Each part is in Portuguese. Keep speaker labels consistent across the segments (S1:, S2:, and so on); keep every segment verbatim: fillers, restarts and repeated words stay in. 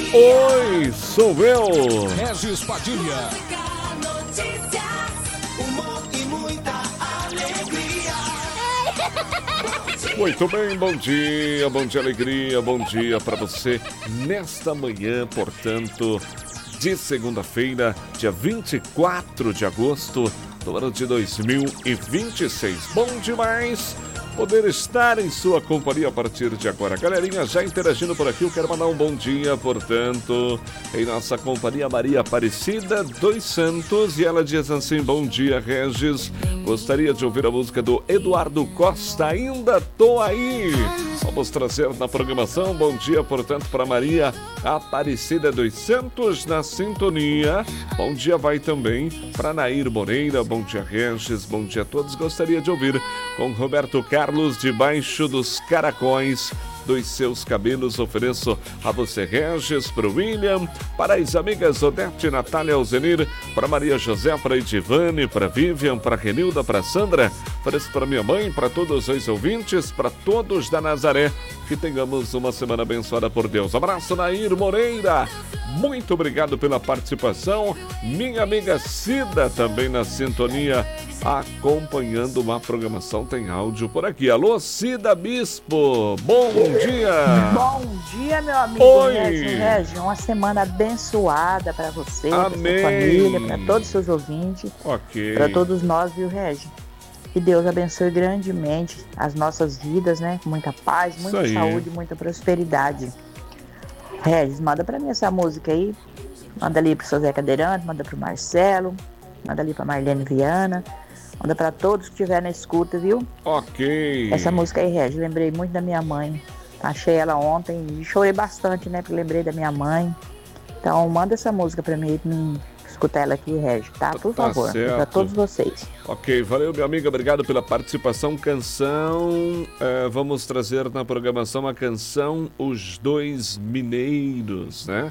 S1: Oi, sou eu.
S2: Regis Padilha.
S1: Muito bem, bom dia, bom dia, alegria, bom dia para você nesta manhã, portanto, de segunda-feira, dia vinte e quatro de agosto do ano de dois mil e vinte e seis. Bom demais poder estar em sua companhia a partir de agora. Galerinha, já interagindo por aqui, eu quero mandar um bom dia, portanto, em nossa companhia Maria Aparecida dos Santos, e ela diz assim: bom dia, Regis, gostaria de ouvir a música do Eduardo Costa, ainda tô aí. Vamos trazer na programação, bom dia, portanto, para Maria Aparecida dos Santos na sintonia. Bom dia vai também para Nair Moreira, bom dia, Regis, bom dia a todos, gostaria de ouvir com Roberto Carlos, debaixo dos caracóis dos seus cabelos. Ofereço a você, Regis, para o William, para as amigas Odete, Natália, Alzenir, para Maria José, para Edivane, para Vivian, para Renilda, para Sandra, ofereço para minha mãe, para todos os ouvintes, para todos da Nazaré, que tenhamos uma semana abençoada por Deus. Abraço, Nair Moreira, muito obrigado pela participação. Minha amiga Cida também na sintonia, acompanhando uma programação, tem áudio por aqui. Alô, Cida Bispo, bom dia.
S3: Bom dia, meu amigo.
S1: Oi.
S3: Regis, uma semana abençoada para você, para
S1: Amém.
S3: sua família, para todos os seus ouvintes,
S1: Ok.
S3: para todos nós, viu, Regis? Que Deus abençoe grandemente as nossas vidas, né? Com muita paz, muita saúde, muita prosperidade. Regis, manda para mim essa música aí. Manda ali pro seu Zé Cadeirante, manda pro Marcelo, manda ali pra Marlene Viana, manda pra todos que estiverem na escuta, viu?
S1: Ok.
S3: Essa música aí, Regis, lembrei muito da minha mãe. Achei ela ontem e chorei bastante, né? Porque lembrei da minha mãe. Então, manda essa música pra mim, pra mim escutar ela aqui, Regis, tá? Por
S1: Tá
S3: favor,
S1: certo.
S3: pra todos vocês.
S1: Ok, valeu, minha amiga, obrigado pela participação. Canção, eh, vamos trazer na programação a canção Os Dois Mineiros, né?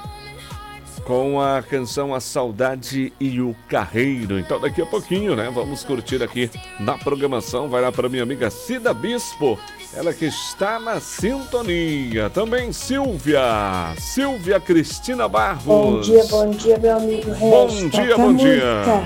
S1: Com a canção A Saudade e o Carreiro. Então daqui a pouquinho, né, vamos curtir aqui na programação. Vai lá para minha amiga Cida Bispo, ela que está na sintonia. Também Silvia, Silvia Cristina Barros.
S4: Bom dia, bom dia, meu amigo Regis.
S1: Bom dia, bom dia.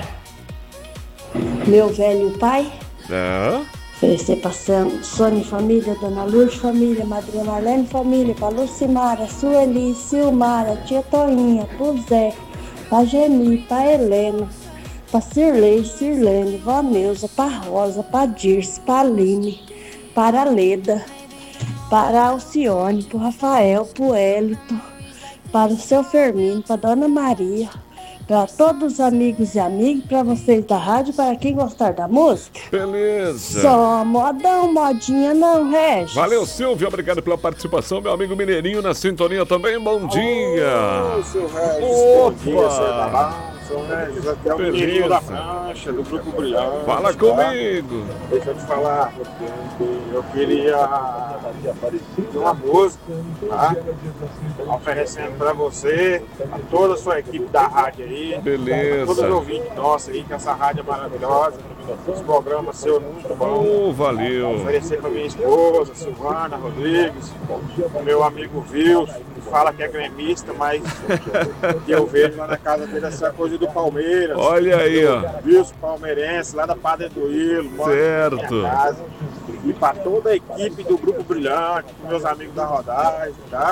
S4: Meu velho pai.
S1: É?
S4: Oferecer pra Sônia Família, Dona Lourdes Família, Madrinha Marlene Família, pra Lucimara, Sueli, Silmara, Tia Toinha, pro Zé, pra Geni, pra Helena, pra Cirlei, Cirlene, Vó Neuza, pra Rosa, pra Dirce, pra Aline, para a Leda, para a Alcione, pro Rafael, pro Hélito, para o seu Fermino, pra Dona Maria, para todos os amigos e amigas, para vocês da rádio, para quem gostar da música.
S1: Beleza.
S4: Só modão, modinha não, Regis.
S1: Valeu, Silvia, obrigado pela participação. Meu amigo Mineirinho na sintonia também, bom dia.
S5: Ô, seu Regis,
S1: Opa.
S5: bom dia, seu Babá. Seu Regis, até o Mineirinho da Prancha, do Grupo Brilhante.
S1: Fala
S5: tá?
S1: comigo.
S5: Deixa eu te falar, eu queria uma música, tá? Oferecendo pra você, a toda a sua equipe da rádio aí.
S1: Beleza.
S5: Todos os ouvintes nossos aí, que essa rádio é maravilhosa. Os programas seus muito bons.
S1: Oh, valeu.
S5: Oferecer pra minha esposa, Silvana Rodrigues, o meu amigo Wilson, que fala que é gremista, mas que eu vejo lá na casa dele essa coisa do Palmeiras.
S1: Olha aí, ó.
S5: Wilson palmeirense, lá da Padre do Hilo,
S1: certo.
S5: Casa. E para toda a equipe do Grupo Brilhante, meus amigos da rodagem, tá?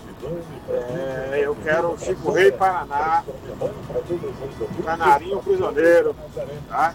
S5: É, eu quero Chico Rei Paraná, Canarinho Prisioneiro, tá?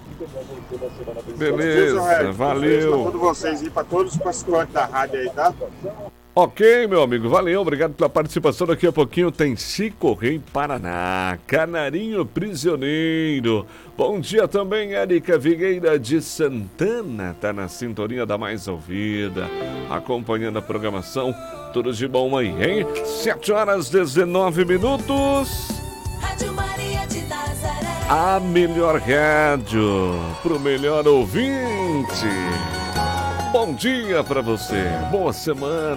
S1: Beleza, valeu.
S5: Para todos vocês e para todos os participantes da rádio aí, tá?
S1: Ok, meu amigo, valeu, obrigado pela participação. Daqui a pouquinho tem Chico Rei Paraná, Canarinho Prisioneiro. Bom dia também, Érica Vigueira de Santana, tá na sintonia da Mais Ouvida, acompanhando a programação. Tudo de bom aí, hein? sete horas e dezenove minutos.
S6: Rádio Maria de Nazaré.
S1: A melhor rádio pro melhor ouvinte. Bom dia pra você, boa semana.